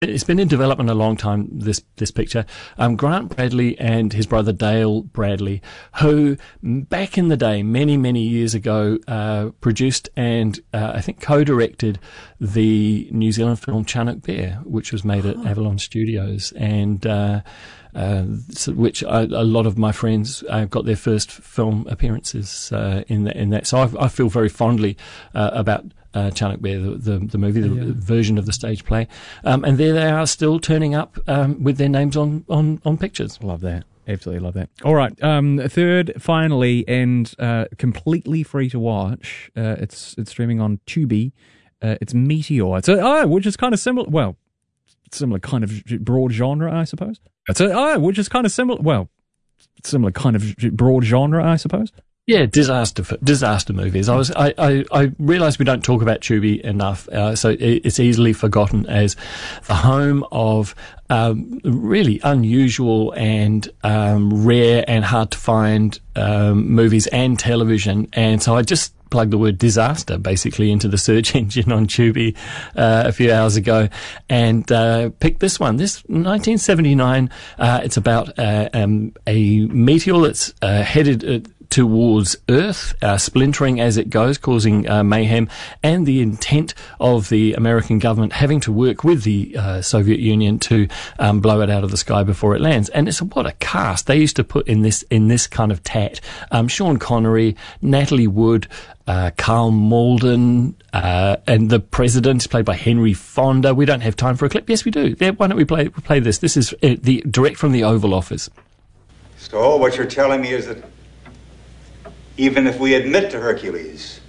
It's been in development a long time, this picture. Grant Bradley and his brother Dale Bradley, who back in the day, many, many years ago, produced and I think co-directed the New Zealand film Chinook Bear, which was made at Avalon Studios, and which a lot of my friends got their first film appearances in that. So I feel very fondly about Chinook Bear, the movie, the version of the stage play, and there they are still turning up with their names on pictures. Love that. Absolutely love that. All right, third, finally, and completely free to watch. It's streaming on Tubi. It's Meteor. Which is kind of similar. Well, similar kind of broad genre, I suppose. Which is kind of similar. Well, similar kind of broad genre, I suppose. Yeah, disaster movies. I realise we don't talk about Tubi enough, so it's easily forgotten as the home of really unusual and rare and hard to find movies and television. And so I just plugged the word disaster basically into the search engine on Tubi a few hours ago and picked this one. This 1979. It's about a meteor that's headed towards Earth, splintering as it goes, causing mayhem, and the intent of the American government having to work with the Soviet Union to blow it out of the sky before it lands. And it's what a cast they used to put in this kind of tat. Sean Connery, Natalie Wood, Carl Malden, and the president is played by Henry Fonda. We don't have time for a clip. Yes, we do. Why don't we play this? This is direct from the Oval Office. So what you're telling me is that even if we admit to Hercules,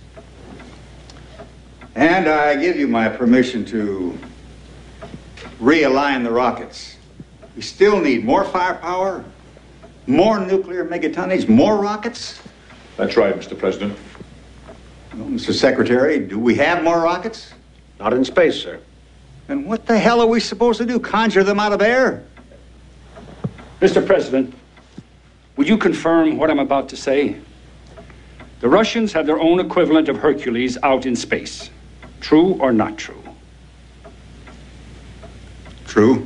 and I give you my permission to realign the rockets, we still need more firepower, more nuclear megatonnage, more rockets? That's right, Mr. President. Well, Mr. Secretary, do we have more rockets? Not in space, sir. Then what the hell are we supposed to do, conjure them out of air? Mr. President, would you confirm what I'm about to say? The Russians have their own equivalent of Hercules out in space. True or not true? True.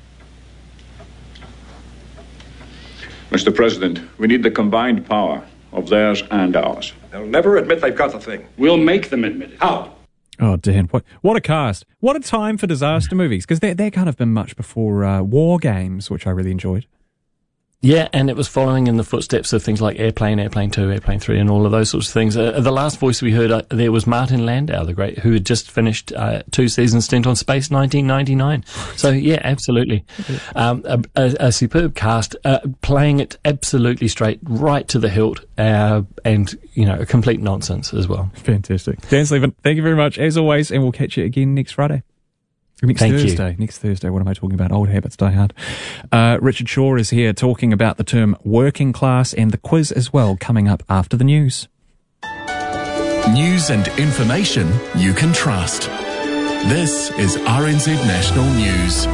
Mr. President, we need the combined power of theirs and ours. They'll never admit they've got the thing. We'll make them admit it. How? Oh, Dan, what a cast. What a time for disaster movies, because they're kind of been much before War Games, which I really enjoyed. Yeah, and it was following in the footsteps of things like Airplane, Airplane 2, Airplane 3, and all of those sorts of things. The last voice we heard there was Martin Landau, the great, who had just finished 2-season stint on Space 1999. So, yeah, absolutely. A superb cast, playing it absolutely straight, right to the hilt, and, a complete nonsense as well. Fantastic. Dan Slevin, thank you very much, as always, and we'll catch you again next Friday. Next Thursday. What am I talking about? Old habits die hard. Richard Shaw is here talking about the term working class and the quiz as well, coming up after the news. News and information you can trust. This is RNZ National News.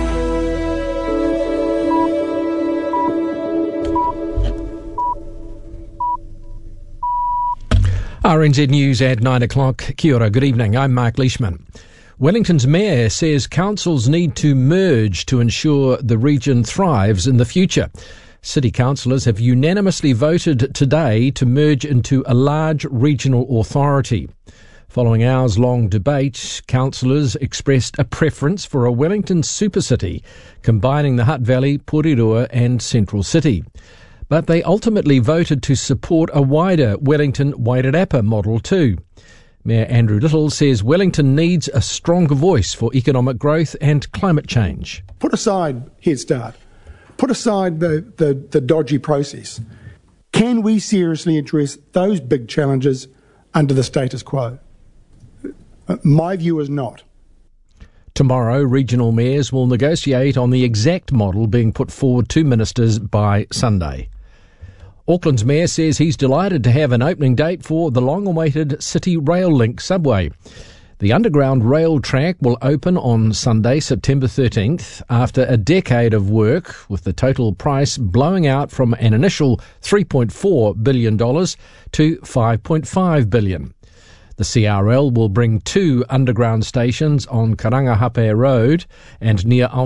RNZ News at 9 o'clock. Kia ora, good evening. I'm Mark Leishman. Wellington's mayor says councils need to merge to ensure the region thrives in the future. City councillors have unanimously voted today to merge into a large regional authority. Following hours-long debate, councillors expressed a preference for a Wellington super city, combining the Hutt Valley, Porirua and Central City. But they ultimately voted to support a wider Wellington-Wairarapa model too. Mayor Andrew Little says Wellington needs a stronger voice for economic growth and climate change. Put aside Head Start. Put aside the dodgy process. Can we seriously address those big challenges under the status quo? My view is not. Tomorrow, regional mayors will negotiate on the exact model being put forward to ministers by Sunday. Auckland's mayor says he's delighted to have an opening date for the long-awaited City Rail Link subway. The underground rail track will open on Sunday, September 13th, after a decade of work, with the total price blowing out from an initial $3.4 billion to $5.5 billion. The CRL will bring 2 underground stations on Karangahape Road and near